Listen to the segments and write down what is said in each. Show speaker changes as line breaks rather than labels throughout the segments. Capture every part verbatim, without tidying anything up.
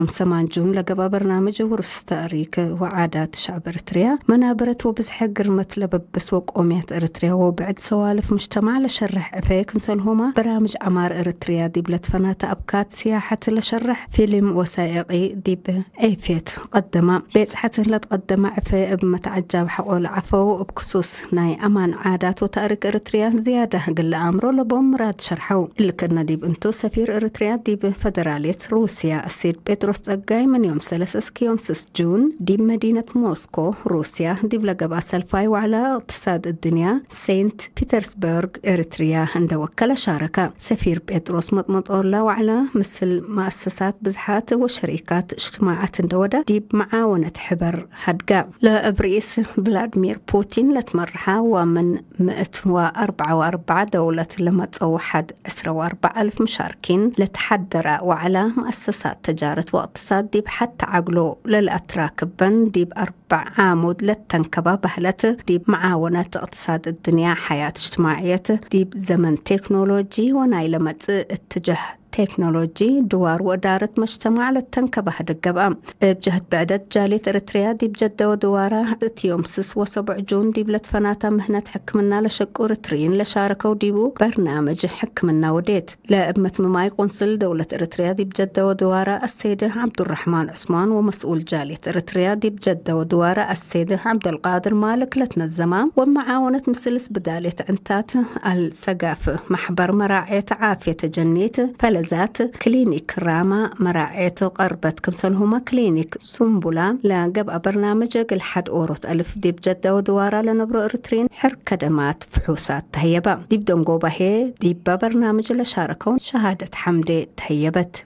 سمان جملة قبل برنامج ورس تاريخ وعادات شعب إريتريا منابرت وبزح قرمت لببس وقوميات إريتريا وبعد سوالف مجتمع لشرح أفيك مثلهما برامج عمار إريتريا دي بلد فنات أبكات سياحة لشرح فيلم وثائقي دي بأيفيت قدم بيزحة لتقدم عفي بمتعجب حقول عفو بخصوص ناي أمان عادات وتاريخ إريتريا زيادة قل أمره لبوم راد شرحو اللي كنا ديب انتو سفير إريتريا دي بفدرالية روسيا السيد بيتروس تقاي من يوم سلسس يوم سس جون دي مدينة موسكو روسيا دي بلقب أسلفاي وعلى اقتصاد الدنيا سينت بيترسبرغ إريتريا عند وكالة شاركة سفير بيتروس مطمط أولا وعلى مثل مؤسسات بزحات وشركات اجتماعات دودة دي معاونة حبر هدقا لا برئيس فلاديمير بوتين لتمرحا ومن مئة وأربعة وأربعة دولة لما توحد عشرة وأربعة ألف مشاركين لتحدر وعلى مؤسسات تجارة واقتصاد دي بحتى عقلو للأتراك بن دي بأربع عامود للتنكبة بهلته دي معاونة اقتصاد الدنيا حياة اجتماعية دي بزمن تكنولوجي ونايلمت اتجاه تكنولوجي دوار وإدارة مجتمع للتنكبة هدقبا بجهد بعدد جالية إريتريا دي بجدة ودوارة يوم سس وسبع جون دي بلد فناتا مهنة حكمنا لشق إريتريين لشاركوا ديبو برنامج حكمنا وديت لا ابمة مماي قنصل دولة إريتريا دي بجدة ودوارة السيدة عبد الرحمن عثمان ومسؤول جالية إريتريا دي بجدة ودوارة السيدة عبد القادر مالك لتنظمة ومعاونة مثلس بدالية عنتات السقافة محبر مراعية عافية جنيت ذات كلينيك راما مراعية قربة كمثلهما كلينيك سنبلة لاقب برنامج قل حد أوروت ألف ديب جدة ودوارة لنبرو إريترين حر كدمات فحوصات تهيبا ديب دنقوبة هي ديب برنامج لشاركون شهادة حمدي تهيبت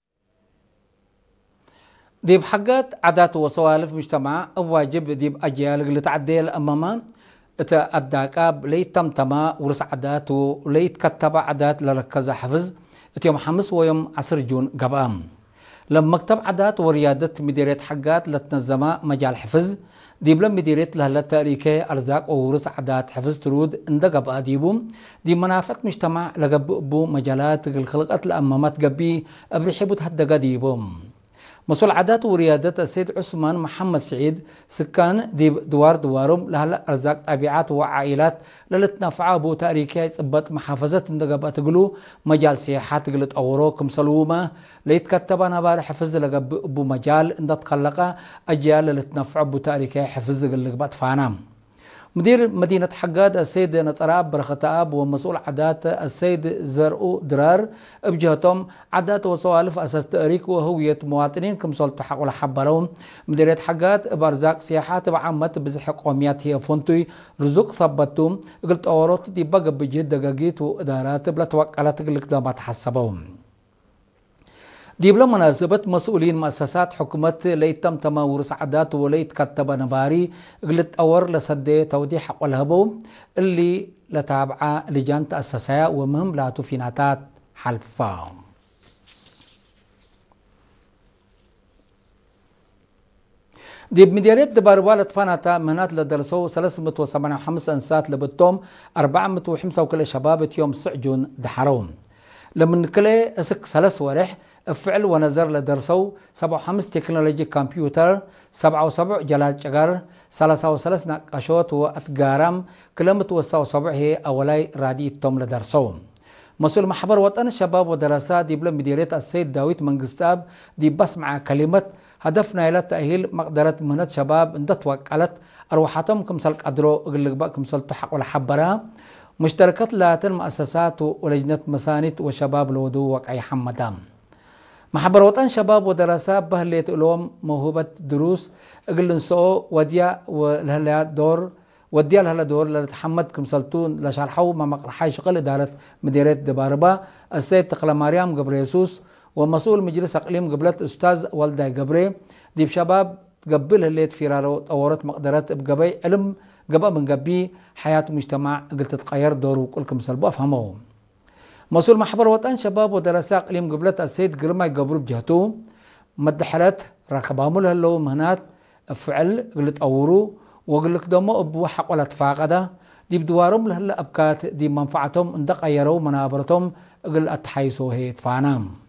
ديب حقات عادات وسوالف مجتمع واجب ديب أجيال اللي تعديل أماما إتا الداكاب ليت تمتما ورس عادات وليت كتب عادات لركز حفظ يوم حمس ويوم عصر جون قبام لما مكتب عادات وريادة مديرية حقات لتنظم مجال حفظ ديب لما مديرية لها تاريخي أرزاق وورس عادات حفظ ترود اند قبا ديبو دي منافع مجتمع لقبو مجالات الخلقات الأمامات قبي أبدي حبو تهدقا ديبو مسؤول عادات وريادة السيد عثمان محمد سعيد سكان ديب دوار دوارم لها أرزاق طبيعات وعائلات للتنفع بو تاريخي صبت محافظة اندقبا تقلو مجال سياحات قلت أوروكم سلومة ليتكتب نبار حفظ لقب بو مجال اند تخلق أجيال للتنفع بو تاريخي حفظ قلت فانام مدير مدينة حقاد السيد نصراب برختاب ومسؤول عادات السيد زرقو درار بجهتهم عادات وسوالف أساس تاريخ وهوية مواطنين كم سلطة حق ولا حبرهم مديرية حقاد بارزاق سياحات بعمة بزح قوميات هي فونتوي رزق ثبتهم قلت أوروت دي بقى بجد دقاقيت وإدارات بلا توقعات قلت ما تحسبهم دي بلا مناسبة مسؤولين مؤسسات حكومة ليت تم تماورس عادات وليت كتب نباري قلت أور لسدي توضيح والهبو اللي لتابعة لجان تأسسها ومهم لا تفيناتات حلفا دي بمديرية دباروالة فاناتا مهنات لدرسو ثلاثمائة وسبعة وخمسين أنسات لبتوم أربعمائة وخمسة وكل شباب يوم سعجون دحرون لمن كله اسك ثلاث ورح فعل ونظر لدرسو سبعة وخمسين تكنولوجي كمبيوتر سبعة وسبعين جلال شجر ثلاثة وثلاثين نقاشات واتقارم كلمة وسبعة وسبعين هي أولاي رادي توم لدرسو مسؤول محبر وطن الشباب ودراسات دي بلا مديرية السيد داوود منقستاب دي بس مع كلمة هدفنا إلى تأهيل مقدرة مهنة شباب اندت وقالت أروحاتهم كمسلك أدرو أقلق كمسل تحق ولا حبرها مشتركات لاتن مؤسسات ولجنة مسانيت وشباب الودو وقعي حمدام محبر وطن شباب ودراسات بهليت الوم موهوبة دروس اقلن سو وديا ولهلا دور وديا لهلا دور لتحمد كمسلتون لشرحو ما مقرحاي شغل إدارة مديرية دباربا السيد تقلا مريم قبر يسوس ومسؤول مجلس اقليم قبلت استاذ والدا قبري ديب شباب تقبل الليت فيرارو طورت مقدرات بقبي علم قبل من قبي حياة مجتمع قلت تتغير دوره كلكم سلبوا افهموه مسؤول محبر وطن شباب ودراسات اقليم قبلت السيد قرماي قبر بجهته مدحلت ركبامل هلو مهنات فعل قلت اورو وقلت دوما ابو حق ولا تفاقده دي بدوارهم لهلا ابكات دي منفعتهم اندق غيروا منابرتهم قل اتحيسو هي تفانام